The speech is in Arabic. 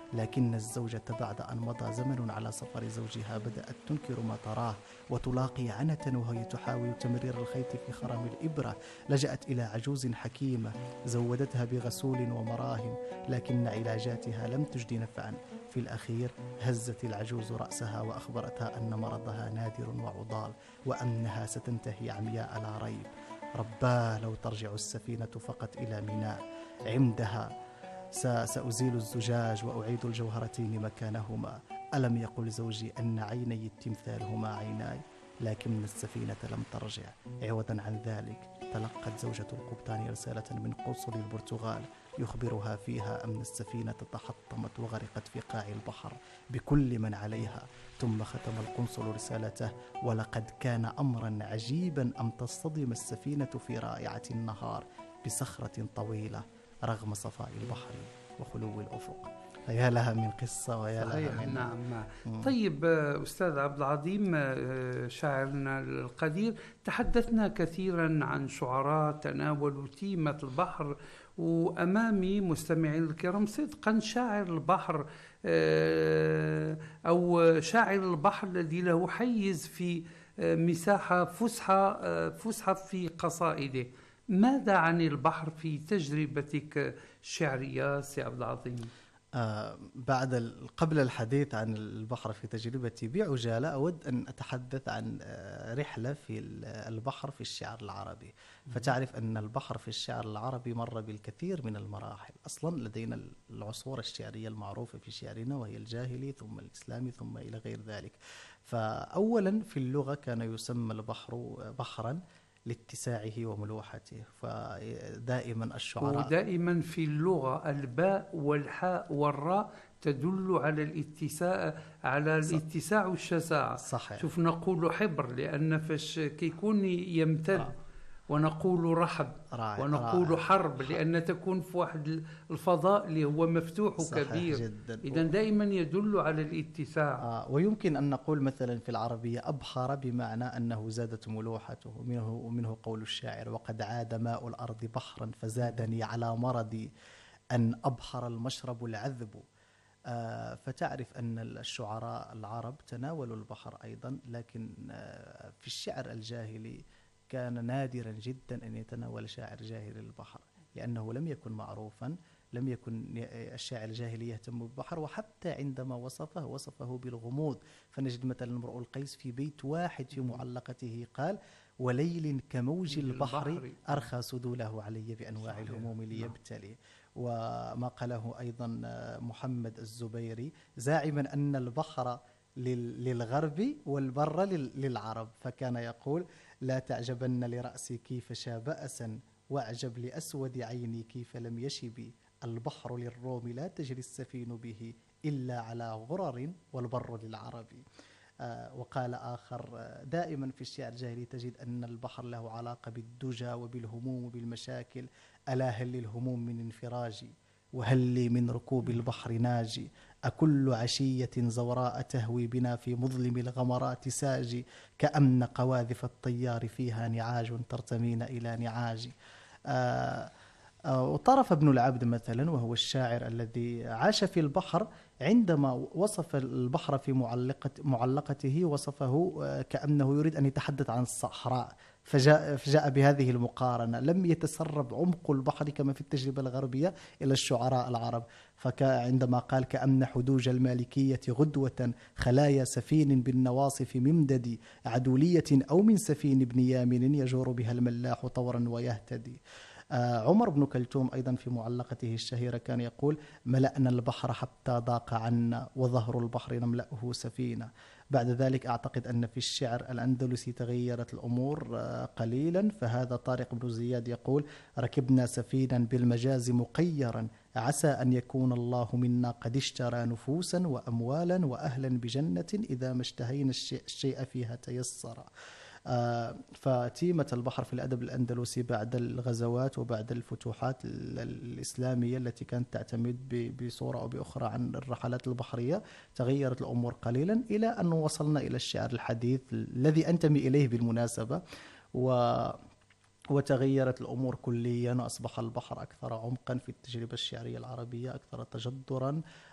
لكن الزوجة بعد أن مضى زمن على سفر زوجها بدأت تنكر ما تراه وتلاقي عنة وهي تحاول تمرير الخيط في خرم الإبرة. لجأت إلى عجوز حكيمة زودتها بغسول ومراهم، لكن علاجاتها لم تجد نفعا. في الأخير هزت العجوز رأسها وأخبرتها أن مرضها نادر وعضال، وأنها ستنتهي عمياء لا ريب. رباه لو ترجع السفينة فقط إلى ميناء، عندها سأزيل الزجاج وأعيد الجوهرتين مكانهما. ألم يقل زوجي أن عيني التمثال هما عيناي؟ لكن السفينة لم ترجع. عوضا عن ذلك تلقت زوجة القبطان رسالة من قنصل البرتغال يخبرها فيها أن السفينة تحطمت وغرقت في قاع البحر بكل من عليها. ثم ختم القنصل رسالته: ولقد كان أمرا عجيبا أن تصطدم السفينة في رائعة النهار بصخرة طويلة رغم صفاء البحر وخلو الأفق. يا لها من قصة ويا صحيح. لها من نعم. طيب أستاذ عبد العظيم، شاعرنا القدير، تحدثنا كثيرا عن شعراء تناولوا تيمة البحر، وأمامي مستمعي الكرام صدقا شاعر البحر أو شاعر البحر الذي له حيز في مساحة فسحة في قصائده. ماذا عن البحر في تجربتك الشعرية سي عبد العظيم؟ قبل الحديث عن البحر في تجربتي بعجالة أود أن أتحدث عن رحلة في البحر في الشعر العربي. فتعرف أن البحر في الشعر العربي مر بالكثير من المراحل. أصلا لدينا العصور الشعرية المعروفة في شعرنا، وهي الجاهلي ثم الإسلامي ثم إلى غير ذلك. فأولا في اللغة كان يسمى البحر بحرا لاتساعه وملوحته، فدائما الشعراء ودائما في اللغة الباء والحاء والراء تدل على الاتساع والشساعة. صحيح. شوف، نقول حبر لأن فاش كيكون يمتد، ونقول رحب، ونقول حرب لأن تكون في واحد الفضاء اللي هو مفتوح وكبير. إذن دائما يدل على الاتساع. ويمكن أن نقول مثلا في العربية أبحر بمعنى أنه زادت ملوحته، ومنه قول الشاعر: وقد عاد ماء الأرض بحرا فزادني على مرضي أن أبحر المشرب العذب. فتعرف أن الشعراء العرب تناولوا البحر أيضا، لكن في الشعر الجاهلي كان نادرا جدا أن يتناول شاعر جاهلي البحر، لأنه لم يكن معروفا، لم يكن الشاعر الجاهلي يهتم بالبحر. وحتى عندما وصفه بالغموض. فنجد مثلا امرؤ القيس في بيت واحد في معلقته قال: وليل كموج البحر أرخى سدوله علي بأنواع الهموم ليبتلي. وما قاله أيضا محمد الزبيري زاعما أن البحر للغرب والبر للعرب، فكان يقول: لا تعجبن لرأسي كيف شاب أسا، واعجب لأسود عيني كيف لم يشب. البحر للروم لا تجري السفين به إلا على غرر، والبر للعرب. وقال آخر: دائما في الشعر الجاهلي تجد أن البحر له علاقة بالدجى وبالهموم وبالمشاكل. ألا هل للهموم من انفراجي، وهل لي من ركوب البحر ناجي. أكل عشية زوراء تهوي بنا في مظلم الغمرات ساجي، كأن قواذف الطيار فيها نعاج ترتمين إلى نعاج. وطرف ابن العبد مثلا، وهو الشاعر الذي عاش في البحر، عندما وصف البحر في معلقته وصفه كأنه يريد أن يتحدث عن الصحراء، فجاء بهذه المقارنة. لم يتسرب عمق البحر كما في التجربة الغربية إلى الشعراء العرب، فعندما قال: كأن حدوج المالكية غدوة خلايا سفين بالنواصف ممدد، عدولية أو من سفين ابن يامن يجور بها الملاح طورا ويهتدي. عمر بن كلثوم أيضا في معلقته الشهيرة كان يقول: ملأنا البحر حتى ضاق عنا، وظهر البحر نملأه سفينة. بعد ذلك أعتقد أن في الشعر الأندلسي تغيرت الأمور قليلا، فهذا طارق بن زياد يقول: ركبنا سفينا بالمجاز مقيرا، عسى أن يكون الله منا قد اشترى نفوسا وأموالا وأهلا بجنة، إذا ما اشتهينا الشيء فيها تيسر. فتيمة البحر في الأدب الأندلسي بعد الغزوات وبعد الفتوحات الإسلامية التي كانت تعتمد بصورة أو بأخرى عن الرحلات البحرية، تغيرت الأمور قليلا إلى أن وصلنا إلى الشعر الحديث الذي أنتمي إليه بالمناسبة، وتغيرت الأمور كليا، وأصبح البحر أكثر عمقا في التجربة الشعرية العربية، أكثر تجدرا،